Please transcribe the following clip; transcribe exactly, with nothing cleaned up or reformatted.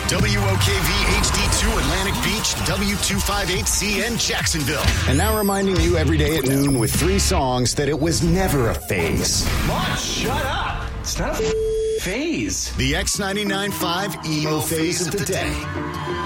W O K V H D two Atlantic Beach, W two fifty-eight C N Jacksonville. And now reminding you every day at noon with three songs that it was never a phase. Mom, shut up. It's not a phase. The X ninety-nine point five emo phase of the day.